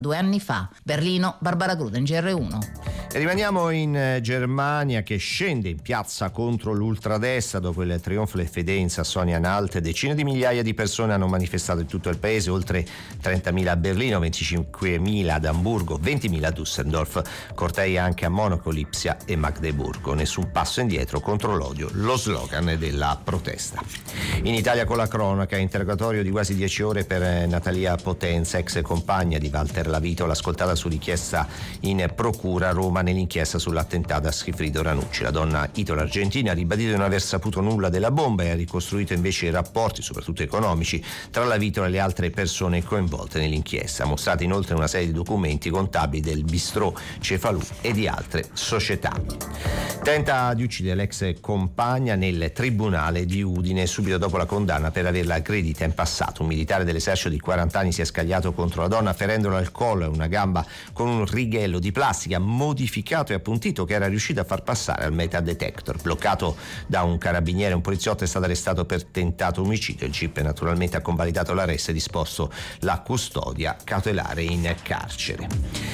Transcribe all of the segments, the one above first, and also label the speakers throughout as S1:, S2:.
S1: 2 anni fa. Berlino, Barbara Gruden, GR1.
S2: E rimaniamo in Germania, che scende in piazza contro l'ultradestra dopo il trionfo dell'FD in Sassonia-Anhalt. Decine di migliaia di persone hanno manifestato in tutto il paese, oltre 30.000 a Berlino, 25.000 ad Amburgo, 20.000 a Düsseldorf, cortei anche a Monaco, Lipsia e Magdeburgo. Nessun passo indietro contro l'odio, lo slogan della protesta. In Italia con la cronaca, interrogatorio di quasi 10 ore per Natalia Potenza, ex compagna di Walter Lavitola, ascoltata su richiesta in procura a Roma nell'inchiesta sull'attentato a Sigfrido Ranucci. La donna italo-argentina ha ribadito di non aver saputo nulla della bomba e ha ricostruito invece i rapporti, soprattutto economici, tra Lavitola e le altre persone coinvolte nell'inchiesta. Ha mostrato inoltre una serie di documenti contabili del bistrò Cefalù e di altre società. Tenta di uccidere l'ex compagna nel tribunale di Udine subito dopo la condanna per averla aggredita in passato. Un militare dell'esercito di 40 anni si è scagliato contro la donna ferendola al collo e una gamba con un righello di plastica modificato e appuntito che era riuscito a far passare al metal detector. Bloccato da un carabiniere, un poliziotto è stato arrestato per tentato omicidio. Il GIP naturalmente ha convalidato l'arresto e disposto la custodia cautelare in carcere.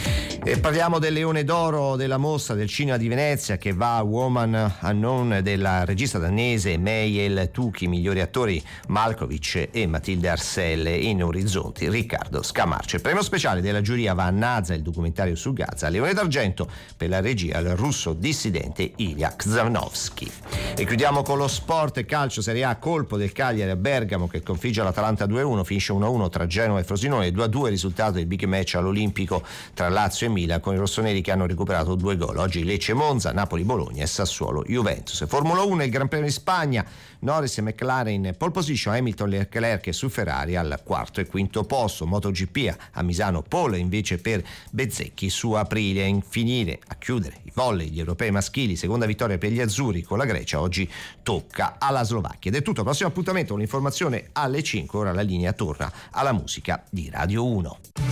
S2: E parliamo del Leone d'Oro della mostra del cinema di Venezia, che va a Woman Unknown della regista danese Meiel Tuki, migliori attori Malkovich e Matilde Arselle, in Orizzonti Riccardo Scamarcio. Il premio speciale della giuria va a Naza, il documentario su Gaza. Leone d'argento per la regia al russo dissidente Ilya Kzanovsky. E chiudiamo con lo sport. Calcio Serie A, colpo del Cagliari a Bergamo che configge l'Atalanta 2-1, finisce 1-1 tra Genova e Frosinone, 2-2 risultato del big match all'Olimpico tra Lazio e Milan, con i rossoneri che hanno recuperato 2 gol. Oggi Lecce Monza, Napoli Bologna e Sassuolo Juventus. Formula 1, il Gran Premio di Spagna, Norris e McLaren in pole position, Hamilton, Leclerc su Ferrari al quarto e quinto posto. MotoGP a Misano, pole invece per Bezzecchi su Aprilia. A chiudere i volley, gli europei maschili, seconda vittoria per gli azzurri con la Grecia, oggi tocca alla Slovacchia. Ed è tutto, prossimo appuntamento con l'informazione alle 5, ora la linea torna alla musica di Radio 1.